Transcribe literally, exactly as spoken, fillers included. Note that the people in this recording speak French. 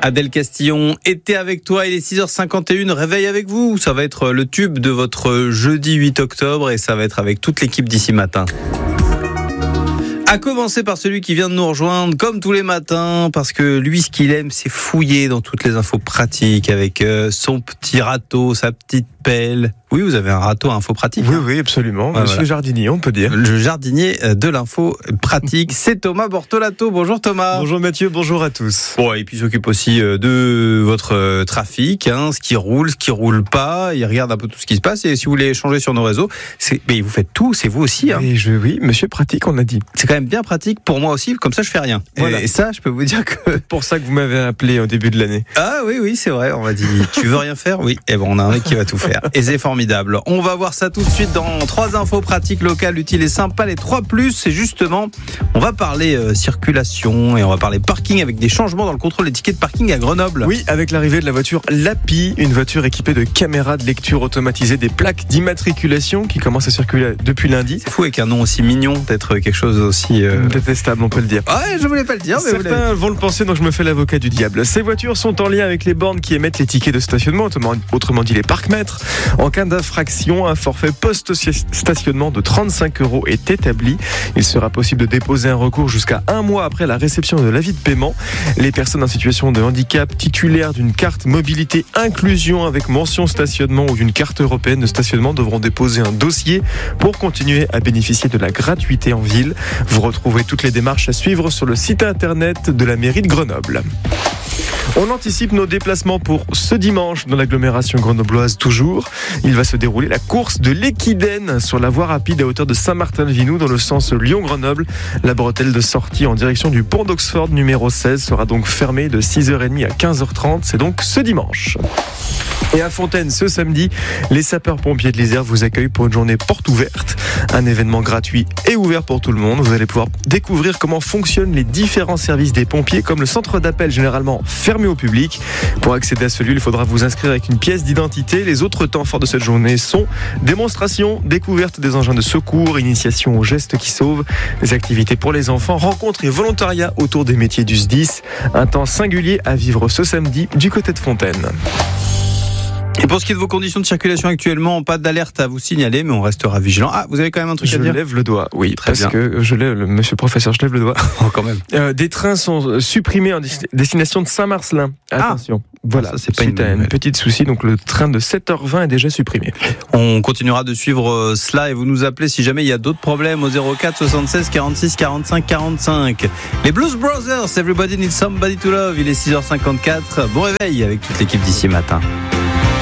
Adèle Castillon était avec toi, il est six heures cinquante et une, réveil avec vous. Ça va être le tube de votre jeudi huit octobre et ça va être avec toute l'équipe d'ici matin. À commencer par celui qui vient de nous rejoindre, comme tous les matins, parce que lui, ce qu'il aime, c'est fouiller dans toutes les infos pratiques avec euh, son petit râteau, sa petite pelle. Oui, vous avez un râteau à info pratique. Oui, hein. oui, absolument. Ouais, Monsieur voilà. Jardinier, on peut dire. Le jardinier de l'info pratique, c'est Thomas Bortolato. Bonjour Thomas. Bonjour Mathieu, bonjour à tous. Bon, et puis il s'occupe aussi de votre trafic, hein, ce qui roule, ce qui roule pas. Il regarde un peu tout ce qui se passe. Et si vous voulez échanger sur nos réseaux, c'est, mais vous faites tout, c'est vous aussi. Hein. Et je, oui, monsieur pratique, on a dit. C'est quand même bien pratique pour moi aussi, comme ça je fais rien. Voilà. Et, et ça, je peux vous dire que... C'est pour ça que vous m'avez appelé au début de l'année. Ah oui, oui, c'est vrai. On m'a dit, tu veux rien faire? Oui. Et bon, on a un mec qui va tout faire. Et c'est formidable. On va voir ça tout de suite dans trois infos pratiques locales, utiles et sympas. Les trois plus, c'est justement, on va parler euh, circulation et on va parler parking avec des changements dans le contrôle des tickets de parking à Grenoble. Oui, avec l'arrivée de la voiture Lapi, une voiture équipée de caméras de lecture automatisée des plaques d'immatriculation qui commence à circuler depuis lundi. C'est fou avec un nom aussi mignon, peut-être quelque chose aussi... Euh... détestable, on peut le dire. Ouais, je voulais pas le dire, mais certains vont le penser, donc je me fais l'avocat du diable. Ces voitures sont en lien avec les bornes qui émettent les tickets de stationnement, autrement dit les parcs-mètres. En cas d'infraction, un forfait post-stationnement de trente-cinq euros est établi. Il sera possible de déposer un recours jusqu'à un mois après la réception de l'avis de paiement. Les personnes en situation de handicap titulaires d'une carte mobilité inclusion avec mention stationnement ou d'une carte européenne de stationnement devront déposer un dossier pour continuer à bénéficier de la gratuité en ville. Vous retrouvez toutes les démarches à suivre sur le site internet de la mairie de Grenoble. On anticipe nos déplacements pour ce dimanche dans l'agglomération grenobloise toujours. Il va se dérouler la course de l'Équidène sur la voie rapide à hauteur de Saint-Martin-de-Vinoux dans le sens Lyon-Grenoble. La bretelle de sortie en direction du pont d'Oxford numéro seize sera donc fermée de six heures trente à quinze heures trente. C'est donc ce dimanche. Et à Fontaine, ce samedi, les sapeurs-pompiers de l'Isère vous accueillent pour une journée porte ouverte. Un événement gratuit et ouvert pour tout le monde. Vous allez pouvoir découvrir comment fonctionnent les différents services des pompiers, comme le centre d'appel généralement fermé au public. Pour accéder à ce lieu, il faudra vous inscrire avec une pièce d'identité. Les autres temps forts de cette journée sont démonstration, découverte des engins de secours, initiation aux gestes qui sauvent, des activités pour les enfants, rencontres et volontariat autour des métiers du S D I S. Un temps singulier à vivre ce samedi du côté de Fontaine. Et pour ce qui est de vos conditions de circulation actuellement, pas d'alerte à vous signaler, mais on restera vigilant. Ah, vous avez quand même un truc je à dire? Je lève le doigt, oui, très parce bien. que je lève, le monsieur le professeur, je lève le doigt. Oh, quand même. Euh, des trains sont supprimés en destination de Saint-Marcelin. Attention. Ah, voilà, ça, c'est pas suite une, à une petite souci, donc le train de sept heures vingt est déjà supprimé. On continuera de suivre cela et vous nous appelez si jamais il y a d'autres problèmes au zéro quatre soixante-seize quarante-six quarante-cinq quarante-cinq. Les Blues Brothers, Everybody Needs Somebody to Love, il est six heures cinquante-quatre. Bon réveil avec toute l'équipe d'ici matin.